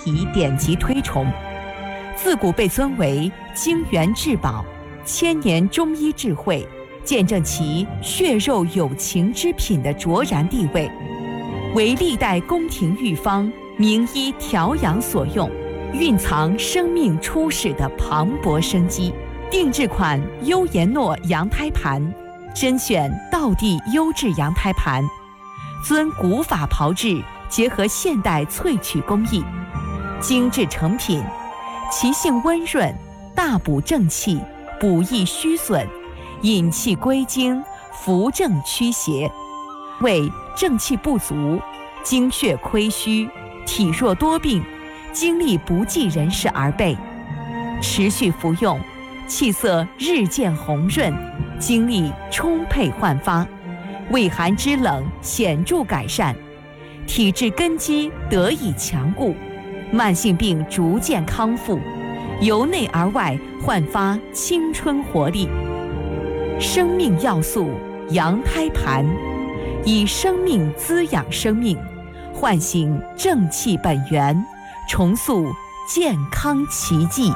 以典籍推崇，自古被尊为精元至宝、千年中医智慧，见证其血肉有情之品的卓然地位，为历代宫廷御方、名医调养所用，蕴藏生命初始的磅礴生机。定制款优颜诺羊胎盘，甄选道地优质羊胎盘，遵古法炮制，结合现代萃取工艺，精致成品，其性温润，大补正气，补益虚损，引气归经，扶正驱邪，为正气不足、精血亏虚、体弱多病、精力不济人士而备。持续服用，气色日渐红润，精力充沛焕发，胃寒肢冷显著改善，体质根基得以强固，慢性病逐渐康复，由内而外焕发青春活力。生命要素羊胎盘，以生命滋养生命，唤醒正气本源，重塑健康奇迹。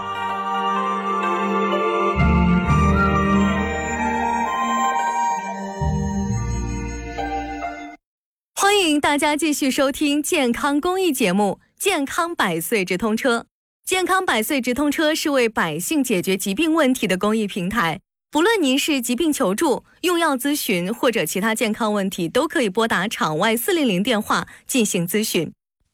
欢迎大家继续收听健康公益节目《健康百岁直通车》。健康百岁直通车是为百姓解决疾病问题的公益平台，不论您是疾病求助、用药咨询或者其他健康问题，都可以拨打场外400电话进行咨询。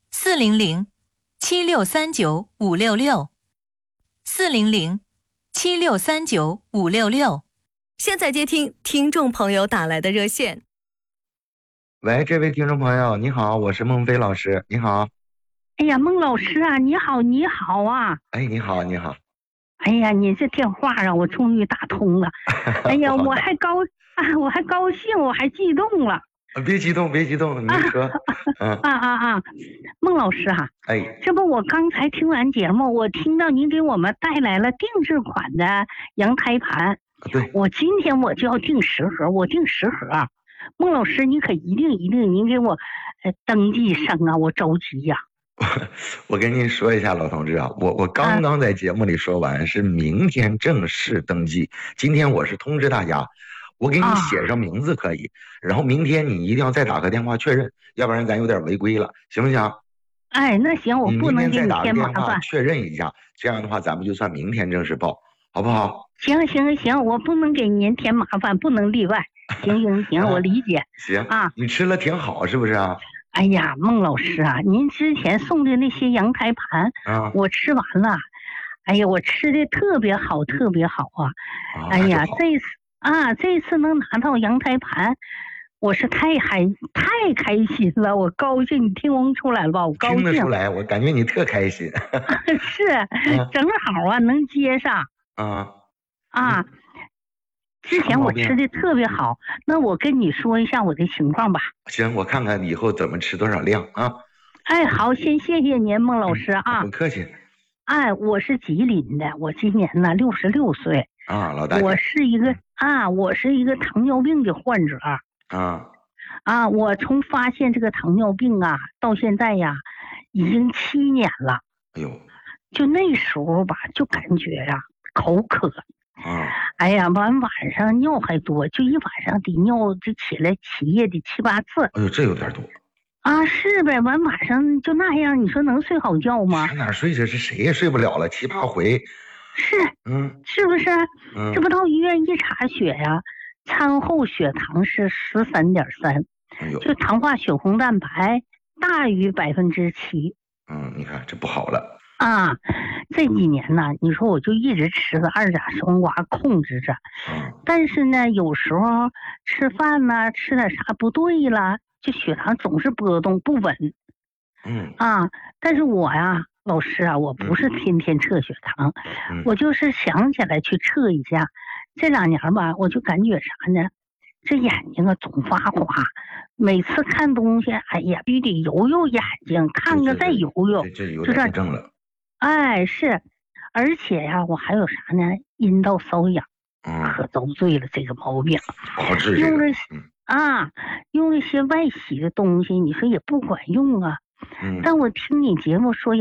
400-7639-566，400-7639-566。 现在接听听众朋友打来的热线。 喂，这位听众朋友，你好，我是孟飞老师，你好。 哎呀，孟老师啊，你好，你好啊。 哎，你好，你好。 哎呀，你这电话啊，我终于打通了。哎呀，我还高兴，我还激动了。 别激动，别激动，你说。 孟老师啊， 哎， 这不我刚才听完节目，我听到您给我们带来了定制款的羊胎盘。 对， 我今天我就要订10盒，我订10盒。孟老师，你可一定，您给我登记上啊，我着急呀。 我跟您说一下，老同志啊，我刚刚在节目里说完，是明天正式登记。今天我是通知大家，我给你写上名字可以，然后明天你一定要再打个电话确认，要不然咱有点违规了，行不行？ 哎，那行，我不能给你添麻烦。 确认一下，这样的话咱们就算明天正式报，好不好？ 行，我不能给您添麻烦，不能例外。行，我理解。 行啊，你吃了挺好是不是啊？ 哎呀，孟老师啊，您之前送的那些羊胎盘啊，我吃完了。哎呀，我吃的特别好，特别好啊！哎呀，这次能拿到羊胎盘，我是太开心了，我高兴，你听不出来了吧？我高兴。 听得出来，我感觉你特开心。 是，正好啊，能接上。之前我吃的特别好，那我跟你说一下我的情况吧。 行，我看看以后怎么吃多少量啊。 哎，好，先谢谢您，孟老师啊。 不客气。 哎，我是吉林的，我今年呢66岁啊，老大姐。 我是一个糖尿病的患者我从发现这个糖尿病啊到现在呀，已经7年了。 哎呦， 就那时候吧，就感觉呀口渴。哎呀，晚上尿还多，就一晚上得尿就起来起夜的7、8次。 哎呦，这有点多是呗，晚上就那样，你说能睡好觉吗？ 上哪睡去？是谁也睡不了了，7、8回。 是，是不是？这不到医院一查血呀，餐后血糖是13.3，就糖化血红蛋白大于7%。 你看这不好了。 这几年呢，你说我就一直吃个2甲双胍控制着，但是呢，有时候吃饭呢，吃点啥不对了，就血糖总是波动不稳。但是我呀，老师啊，我不是天天测血糖，我就是想起来去测一下。这2年吧，我就感觉啥呢？这眼睛啊总发花，每次看东西，哎呀，必须得揉眼睛，看个再揉， 这有点症了。 是，而且呀，我还有啥呢？阴道瘙痒，可遭罪了这个毛病。用那些外洗的东西，你说也不管用啊。但我听你节目说